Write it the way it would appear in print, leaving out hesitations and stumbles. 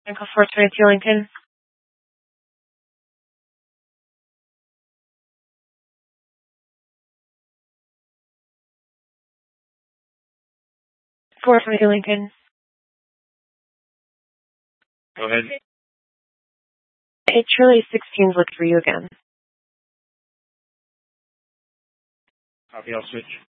Echo 422 Lincoln. 422 Lincoln. Go ahead. Hey, Charlie 16's looked for you again. Copy, I'll switch.